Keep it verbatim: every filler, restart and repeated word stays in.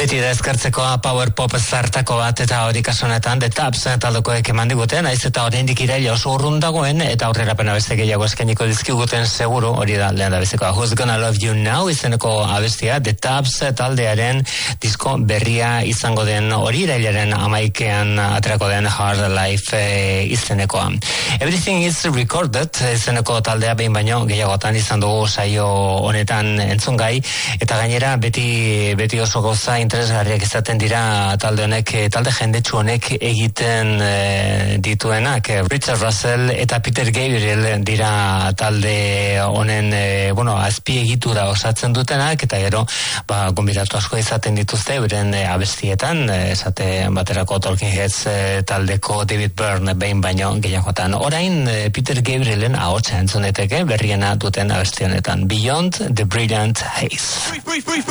Beti da eskartzekoa power pop zartako bat, eta hori kasu honetan The Taps taldekoek eman diguten, naiz eta oraindik iraila oso urrun dagoen, eta aurrerapena beste gehiago eskainiko dizkiguten seguru, hori da lehen da bezikoa. Who's Gonna Love You Now izeneko abestia, The Taps taldearen disko berria izango den, hori irailaren amaikean aterako den Hard Life e, izenekoa. Everything is Recorded izeneko taldea behin baino gehiagotan izan dugu saio honetan entzungai, eta gainera beti, beti oso goza interesgarriak izaten dira talde honek, talde jendetsu honek egiten e, dituenak. Richard Russell eta Peter Gabriel dira talde honen e, bueno, azpiegitura osatzen dutenak, eta gero ba, gonbidatu asko izaten dituzte beren e, abestietan, e, esate baterako Talking Heads e, taldeko David Byrne behin baino gehiagotan. Orain e, Peter Gabrielen ahotsa entzuneteke berriena duten abesti honetan, Beyond the Brilliant Haze.